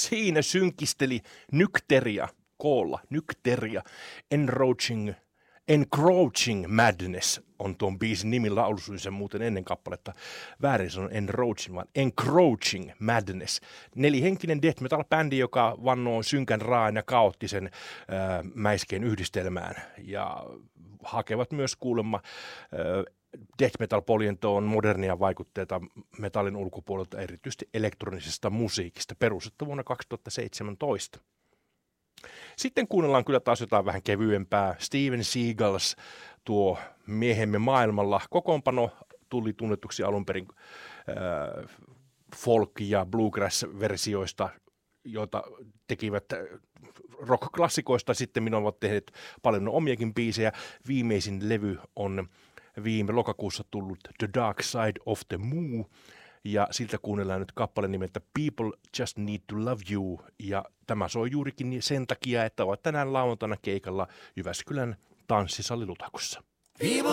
Siinä synkisteli Nykteria, koolla, Nykteria, Encroaching Madness on tuon biisin nimi, laulusuin sen muuten ennen kappaletta. Väärin sanon Encroaching, vaan Encroaching Madness. Nelihenkinen death metal-bändi, joka vannoo synkän, raan ja kaoottisen mäiskeen yhdistelmään. Ja hakevat myös kuulemma death metal-poljentoon modernia vaikutteita metallin ulkopuolelta, erityisesti elektronisesta musiikista, perustettu vuonna 2017. Sitten kuunnellaan kyllä taas jotain vähän kevyempää. Steven Seagals, tuo Miehemme maailmalla kokoonpano, tuli tunnetuksi alun perin folk- ja bluegrass-versioista, joita tekivät rock-klassikoista. Sitten minä ovat tehneet paljon omiakin biisejä. Viimeisin levy on viime lokakuussa tullut The Dark Side of the Moon. Ja siltä kuunnellaan nyt kappale nimeltä People Just Need to Love You. Ja tämä soi juurikin sen takia, että ovat tänään lauantaina keikalla Jyväskylän tanssisalli Lutakossa. People